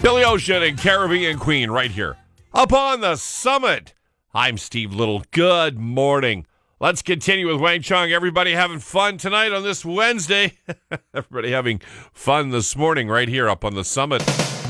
Billy Ocean and Caribbean Queen right here up on the summit. I'm Steve Little. Good morning. Let's continue with Wang Chung. Everybody having fun tonight on this Wednesday. Everybody having fun this morning right here up on the summit.